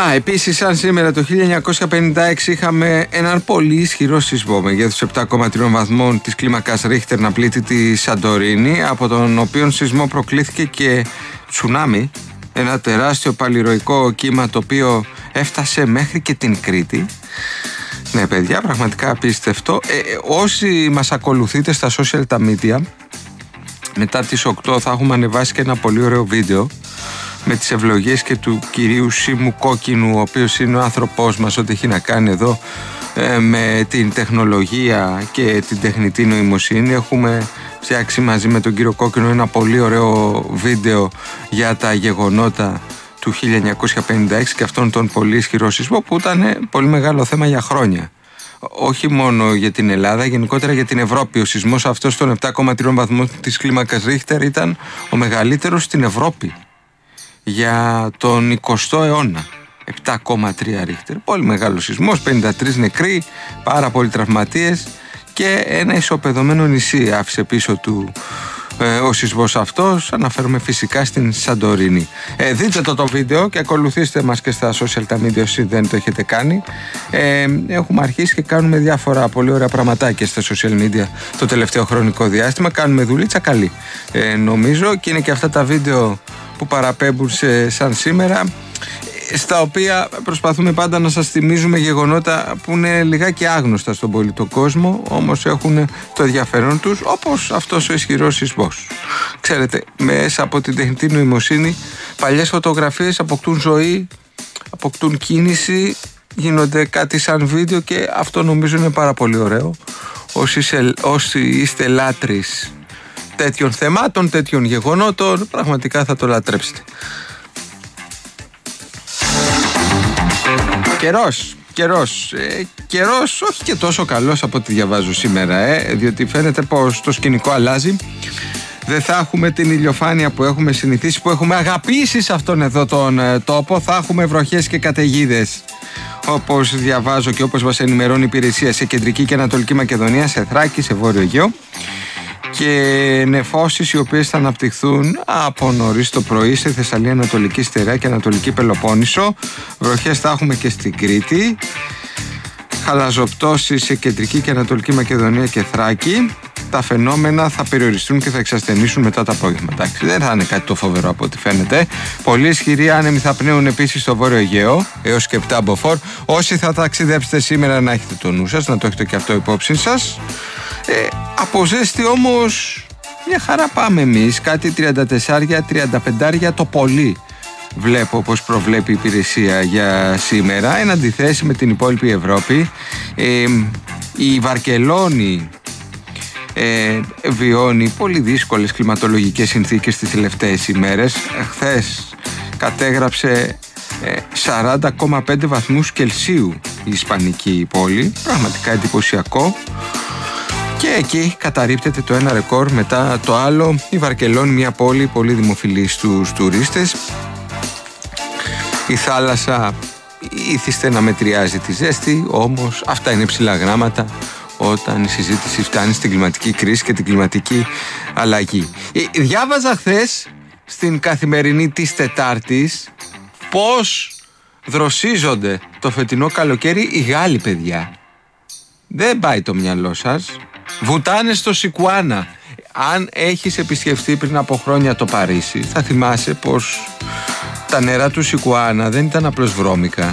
Επίσης, σαν σήμερα το 1956 είχαμε έναν πολύ ισχυρό σεισμό μεγέθους 7,3 βαθμών της κλίμακας Ρίχτερ να πλήττει τη Σαντορίνη, από τον οποίο σεισμό προκλήθηκε και τσουνάμι, ένα τεράστιο παλιροϊκό κύμα το οποίο έφτασε μέχρι και την Κρήτη. Ναι, παιδιά, πραγματικά απίστευτο. Όσοι μας ακολουθείτε στα social τα media, μετά τις 8 θα έχουμε ανεβάσει και ένα πολύ ωραίο βίντεο με τις ευλογίες και του κυρίου Σίμου Κόκκινου, ο οποίος είναι ο άνθρωπός μας, ό,τι έχει να κάνει εδώ με την τεχνολογία και την τεχνητή νοημοσύνη. Έχουμε φτιάξει μαζί με τον κύριο Κόκκινο ένα πολύ ωραίο βίντεο για τα γεγονότα του 1956 και αυτόν τον πολύ ισχυρό σεισμό που ήταν πολύ μεγάλο θέμα για χρόνια. Όχι μόνο για την Ελλάδα, γενικότερα για την Ευρώπη. Ο σεισμός αυτός των 7,3 βαθμών της κλίμακας Ρίχτερ ήταν ο μεγαλύτερος στην Ευρώπη για τον 20ο αιώνα. 7,3 Ρίχτερ, πολύ μεγάλο σεισμός, 53 νεκροί, πάρα πολλοί τραυματίες και ένα ισοπεδωμένο νησί άφησε πίσω του ο σεισμός αυτός. Αναφέρομαι φυσικά στην Σαντορίνη. Δείτε το βίντεο και ακολουθήστε μας και στα social τα media όσοι δεν το έχετε κάνει. Έχουμε αρχίσει και κάνουμε διάφορα πολύ ωραία πραγματάκια στα social media το τελευταίο χρονικό διάστημα. Κάνουμε δουλίτσα καλή, νομίζω, και είναι και αυτά τα βίντεο που παραπέμπουν σαν σήμερα, στα οποία προσπαθούμε πάντα να σας θυμίζουμε γεγονότα που είναι λιγάκι άγνωστα στον πολιτικό κόσμο, όμως έχουν το ενδιαφέρον τους, όπως αυτός ο ισχυρός σεισμός. Ξέρετε, μέσα από την τεχνητή νοημοσύνη παλιές φωτογραφίες αποκτούν ζωή, αποκτούν κίνηση, γίνονται κάτι σαν βίντεο και αυτό νομίζω είναι πάρα πολύ ωραίο. Όσοι είστε λάτρεις τέτοιων θεμάτων, τέτοιων γεγονότων, πραγματικά θα το λατρέψετε. Καιρός όχι και τόσο καλός από ό,τι διαβάζω σήμερα, διότι φαίνεται πως το σκηνικό αλλάζει. Δεν θα έχουμε την ηλιοφάνεια που έχουμε συνηθίσει, που έχουμε αγαπήσει σε αυτόν εδώ τον τόπο. Θα έχουμε βροχές και καταιγίδες, όπως διαβάζω και όπως μας ενημερώνει η υπηρεσία, σε κεντρική και ανατολική Μακεδονία, σε Θράκη, σε Βόρειο Αιγαίο, και νεφώσεις οι οποίες θα αναπτυχθούν από νωρίς το πρωί σε Θεσσαλία, Ανατολική Στερεά και Ανατολική Πελοπόννησο. Βροχές θα έχουμε και στην Κρήτη. Χαλαζοπτώσεις σε κεντρική και ανατολική Μακεδονία και Θράκη. Τα φαινόμενα θα περιοριστούν και θα εξασθενήσουν μετά το απόγευμα. Εντάξει, δεν θα είναι κάτι το φοβερό από ό,τι φαίνεται. Πολύ ισχυροί άνεμοι θα πνέουν επίσης στο Βόρειο Αιγαίο, έως και 7 μποφόρ. Όσοι θα ταξιδέψετε σήμερα, να έχετε το νου σας, να το έχετε και αυτό υπόψη σας. Από ζέστη όμως μια χαρά πάμε εμείς, κάτι 34-35 το πολύ βλέπω πως προβλέπει η υπηρεσία για σήμερα, εν αντιθέσει με την υπόλοιπη Ευρώπη. Η Βαρκελόνη βιώνει πολύ δύσκολες κλιματολογικές συνθήκες τις τελευταίες ημέρες. Χθες κατέγραψε 40,5 βαθμούς Κελσίου η ισπανική πόλη, πραγματικά εντυπωσιακό. Και εκεί καταρρίπτεται το ένα ρεκόρ μετά το άλλο. Η Βαρκελόνη, μια πόλη πολύ δημοφιλή στους τουρίστες. Η θάλασσα ήθιστε να μετριάζει τη ζέστη, όμως αυτά είναι ψηλά γράμματα όταν η συζήτηση φτάνει στην κλιματική κρίση και την κλιματική αλλαγή. Διάβαζα χθες στην Καθημερινή της Τετάρτης πώς δροσίζονται το φετινό καλοκαίρι οι Γάλλοι, παιδιά. Δεν πάει το μυαλό σας. Βουτάνε στο Σικουάνα. Αν έχεις επισκεφτεί πριν από χρόνια το Παρίσι, θα θυμάσαι πως τα νερά του Σικουάνα δεν ήταν απλώς βρώμικα.